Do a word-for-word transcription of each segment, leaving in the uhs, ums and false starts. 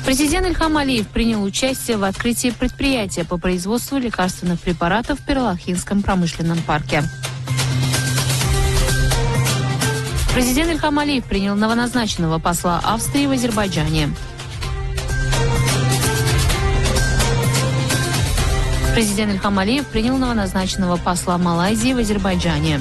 Президент Ильхам Алиев принял участие в открытии предприятия по производству лекарственных препаратов в Пиралахинском промышленном парке. Президент Ильхам Алиев принял новоназначенного посла Австрии в Азербайджане. Президент Ильхам Алиев принял новоназначенного посла Малайзии в Азербайджане.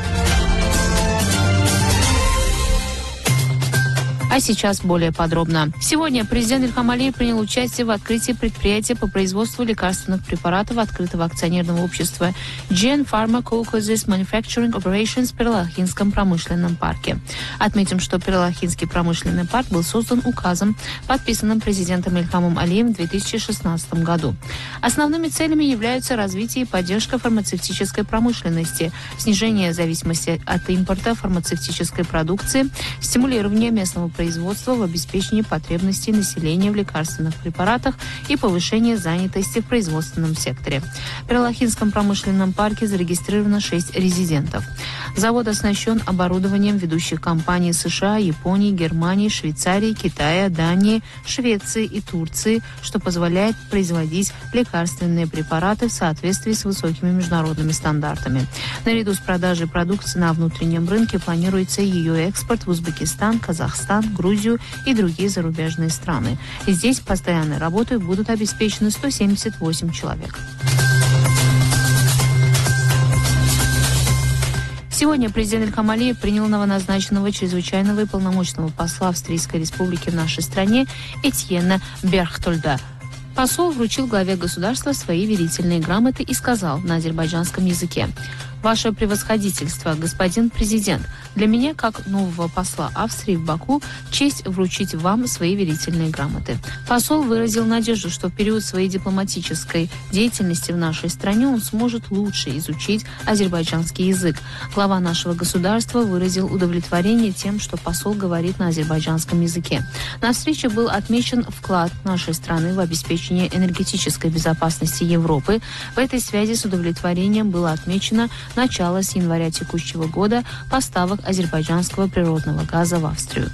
А сейчас более подробно. Сегодня президент Ильхам Алиев принял участие в открытии предприятия по производству лекарственных препаратов открытого акционерного общества Gen Pharmaceuticals Manufacturing Operations в Пиралахинском промышленном парке. Отметим, что Пиралахинский промышленный парк был создан указом, подписанным президентом Ильхамом Алиевым в две тысячи шестнадцатом году. Основными целями являются развитие и поддержка фармацевтической промышленности, снижение зависимости от импорта фармацевтической продукции, стимулирование местного производства производства в обеспечении потребностей населения в лекарственных препаратах и повышение занятости в производственном секторе. В Пиралахинском промышленном парке зарегистрировано шесть резидентов. Завод оснащен оборудованием ведущих компаний США, Японии, Германии, Швейцарии, Китая, Дании, Швеции и Турции, что позволяет производить лекарственные препараты в соответствии с высокими международными стандартами. Наряду с продажей продукции на внутреннем рынке планируется ее экспорт в Узбекистан, Казахстан, Грузию и другие зарубежные страны. И здесь постоянной работой будут обеспечены сто семьдесят восемь человек. Сегодня президент Ильхам Алиев принял новоназначенного чрезвычайного и полномочного посла Австрийской Республики в нашей стране Этьена Берхтольда. Посол вручил главе государства свои верительные грамоты и сказал на азербайджанском языке: «Ваше превосходительство, господин президент, для меня, как нового посла Австрии в Баку, честь вручить вам свои верительные грамоты». Посол выразил надежду, что в период своей дипломатической деятельности в нашей стране он сможет лучше изучить азербайджанский язык. Глава нашего государства выразил удовлетворение тем, что посол говорит на азербайджанском языке. На встрече был отмечен вклад нашей страны в обеспечение энергетической безопасности Европы. В этой связи с удовлетворением было отмечено начало с января текущего года поставок азербайджанского природного газа в Австрию.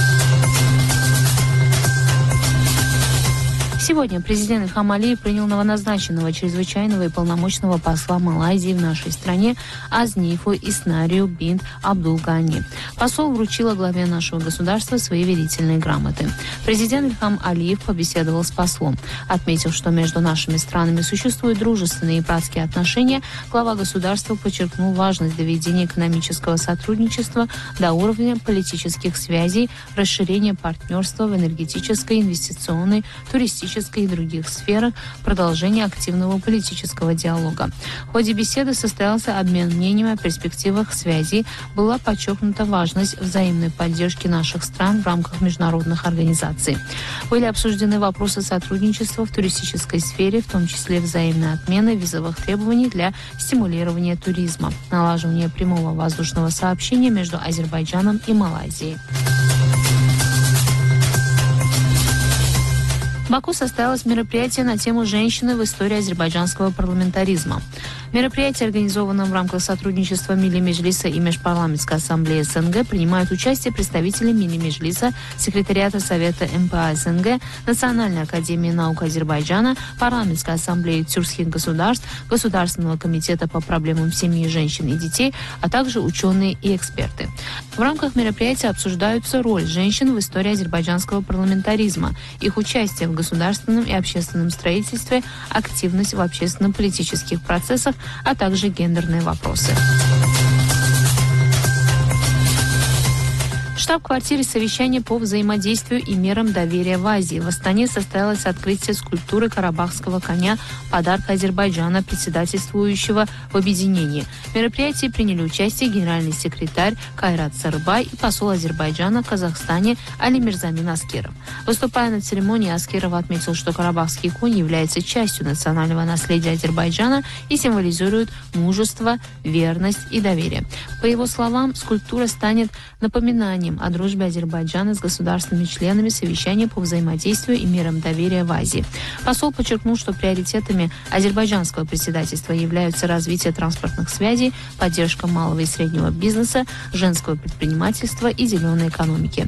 Сегодня президент Ильхам Алиев принял новоназначенного чрезвычайного и полномочного посла Малайзии в нашей стране Азнифу Иснарию бинт Абдулгани. Посол вручила главе нашего государства свои верительные грамоты. Президент Ильхам Алиев побеседовал с послом. Отметив, что между нашими странами существуют дружественные и братские отношения, глава государства подчеркнул важность доведения экономического сотрудничества до уровня политических связей, расширения партнерства в энергетической, инвестиционной, туристической и других сферах, продолжение активного политического диалога. В ходе беседы состоялся обмен мнениями о перспективах связей, была подчеркнута важность взаимной поддержки наших стран в рамках международных организаций. Были обсуждены вопросы сотрудничества в туристической сфере, в том числе взаимной отмены визовых требований для стимулирования туризма, налаживание прямого воздушного сообщения между Азербайджаном и Малайзией. В Баку состоялось мероприятие на тему «Женщины в истории азербайджанского парламентаризма». Мероприятие, организованное в рамках сотрудничества Милли Меджлиса и Межпарламентской ассамблеи СНГ, принимают участие представители Милли Меджлиса, секретариата Совета эм пэ а СНГ, Национальной академии наук Азербайджана, Парламентской ассамблеи тюркских государств, Государственного комитета по проблемам семьи, женщин и детей, а также ученые и эксперты. В рамках мероприятия обсуждаются роль женщин в истории азербайджанского парламентаризма, их участие в государственном и общественном строительстве, активность в общественно-политических процессах, а также гендерные вопросы. В штаб-квартире совещания по взаимодействию и мерам доверия в Азии в Астане состоялось открытие скульптуры карабахского коня «Подарка Азербайджана», председательствующего в объединении. В мероприятии приняли участие генеральный секретарь Кайрат Сарыбай и посол Азербайджана в Казахстане Али Мирзамин Аскеров. Выступая на церемонии, Аскеров отметил, что карабахский конь является частью национального наследия Азербайджана и символизирует мужество, верность и доверие. По его словам, скульптура станет напоминанием о дружбе Азербайджана с государственными членами совещания по взаимодействию и мерам доверия в Азии. Посол подчеркнул, что приоритетами азербайджанского председательства являются развитие транспортных связей, поддержка малого и среднего бизнеса, женского предпринимательства и зеленой экономики.